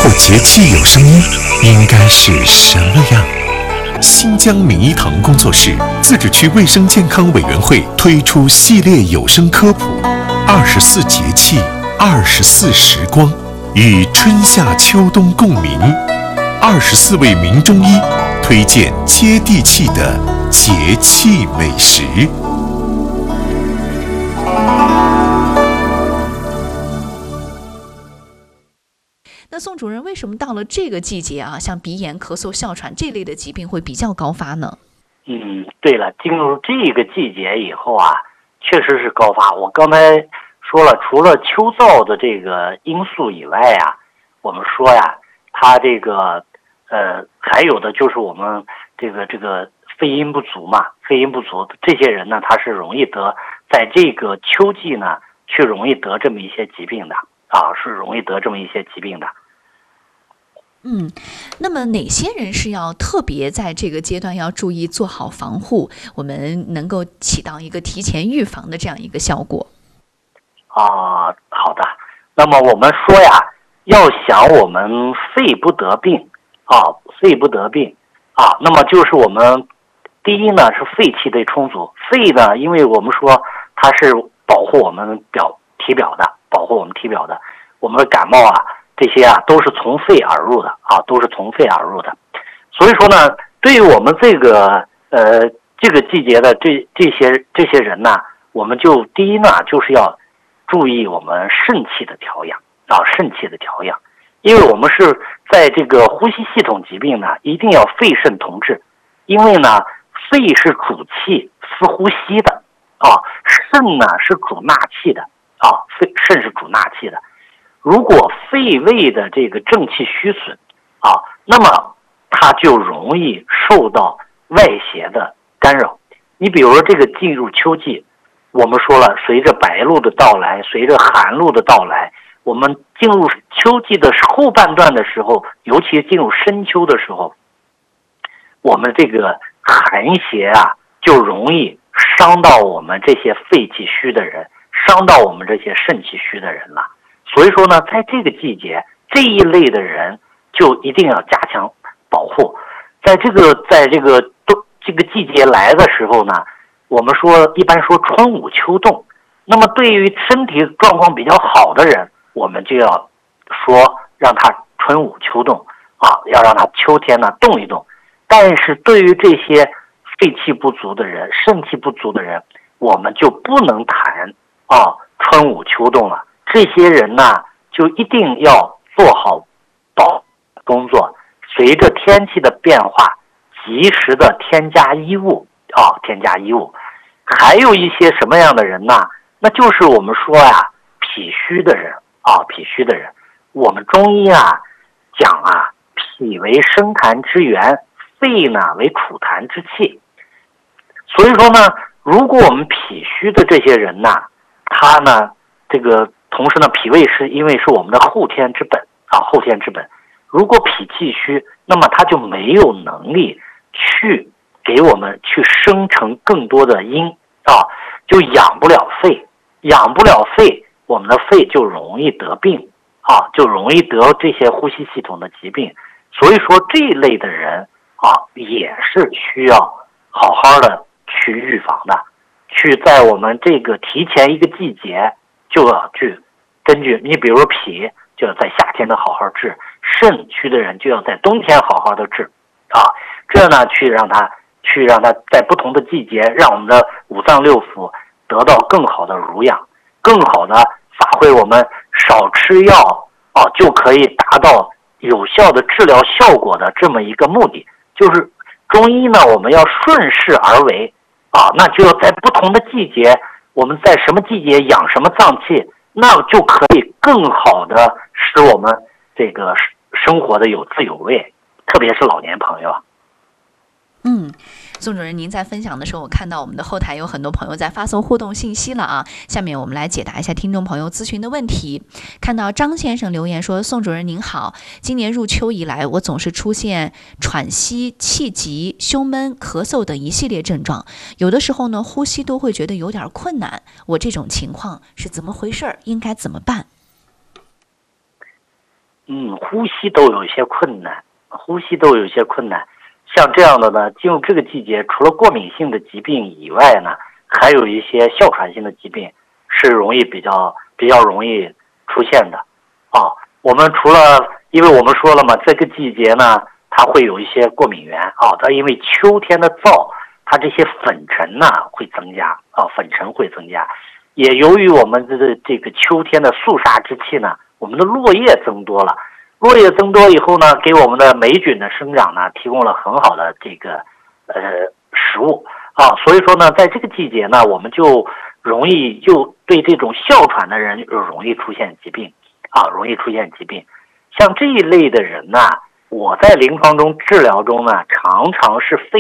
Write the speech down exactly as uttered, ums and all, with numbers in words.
后节气有声音，应该是什么样？新疆名医堂工作室自治区卫生健康委员会推出系列有声科普《二十四节气，二十四时光》，与春夏秋冬共鸣。二十四位名中医推荐接地气的节气美食。 那宋主任，为什么到了这个季节啊，像鼻炎、咳嗽、哮喘这类的疾病会比较高发呢？ 嗯，对了，进入这个季节以后啊，确实是高发。我刚才说了，除了秋燥的这个因素以外啊，我们说呀，它这个呃，还有的就是我们这个这个肺阴不足嘛，肺阴不足这些人呢，他是容易得在这个秋季呢，去容易得这么一些疾病的啊，是容易得这么一些疾病的。 嗯，那么哪些人是要特别在这个阶段要注意做好防护，我们能够起到一个提前预防的这样一个效果？ 啊，好的。那么我们说呀，要想我们肺不得病啊，肺不得病啊，那么就是我们第一呢是肺气得充足。肺呢，因为我们说它是保护我们表体表的，保护我们体表的，我们的感冒啊。这些啊都是从肺而入的啊，都是从肺而入的。所以说呢，对于我们这个呃这个季节的这这些这些人呢，我们就第一呢就是要注意我们肾气的调养啊，肾气的调养，因为我们是在这个呼吸系统疾病呢，一定要肺肾同治，因为呢肺是主气司呼吸的啊，肾呢是主纳气的啊，肺肾是主纳气的。如果肺胃的这个正气虚损啊，那么它就容易受到外邪的干扰。你比如说这个进入秋季，我们说了，随着白露的到来，随着寒露的到来，我们进入秋季的后半段的时候，尤其进入深秋的时候，我们这个寒邪啊就容易伤到我们这些肺气虚的人，伤到我们这些肾气虚的人了。所以说呢，在这个季节，这一类的人就一定要加强保护。在这个在这个都这个季节来的时候呢，我们说一般说春捂秋冻。那么对于身体状况比较好的人，我们就要说让他春捂秋冻啊，要让他秋天呢动一动。但是对于这些肺气不足的人、肾气不足的人，我们就不能谈啊春捂秋冻了。这些人呢，就一定要做好保工作，随着天气的变化，及时的添加衣物啊，添加衣物。还有一些什么样的人呢？那就是我们说呀，脾虚的人啊，脾虚的人。我们中医啊讲啊，脾为生痰之源，肺呢为储痰之器。所以说呢，如果我们脾虚的这些人呢，他呢这个。同时呢，脾胃是因为是我们的后天之本啊，后天之本。如果脾气虚，那么他就没有能力去给我们去生成更多的阴啊，就养不了肺，养不了肺，我们的肺就容易得病啊，就容易得这些呼吸系统的疾病。所以说这一类的人啊，也是需要好好的去预防的，去在我们这个提前一个季节。就要去根据你比如说脾就要在夏天的好好治，肾虚的人就要在冬天好好的治啊，这呢去让他去让他在不同的季节，让我们的五脏六腑得到更好的濡养，更好的发挥我们少吃药啊就可以达到有效的治疗效果的这么一个目的。就是中医呢，我们要顺势而为啊，那就要在不同的季节。我们在什么季节养什么脏器，那就可以更好的使我们这个生活的有滋有味，特别是老年朋友。 嗯，宋主任，您在分享的时候，我看到我们的后台有很多朋友在发送互动信息了啊。下面我们来解答一下听众朋友咨询的问题。看到张先生留言说：“宋主任您好，今年入秋以来，我总是出现喘息、气急、胸闷、咳嗽等一系列症状，有的时候呢，呼吸都会觉得有点困难。我这种情况是怎么回事？应该怎么办？” 嗯，呼吸都有一些困难，呼吸都有一些困难。像这样的呢，进入这个季节，除了过敏性的疾病以外呢，还有一些哮喘性的疾病是容易比较比较容易出现的啊。我们除了，因为我们说了嘛，这个季节呢，它会有一些过敏源啊，它因为秋天的燥，它这些粉尘呢会增加啊，粉尘会增加。也由于我们这个这个秋天的肃杀之气呢，我们的落叶增多了，落叶增多以后呢，给我们的霉菌的生长呢提供了很好的这个呃食物啊，所以说呢，在这个季节呢，我们就容易就对这种哮喘的人就容易出现疾病啊，容易出现疾病。像这一类的人呢，我在临床中治疗中呢，常常是肺